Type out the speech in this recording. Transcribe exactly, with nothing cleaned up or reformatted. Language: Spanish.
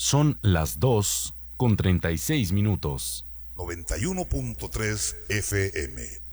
Son las dos con treinta y seis minutos. noventa y uno punto tres F M.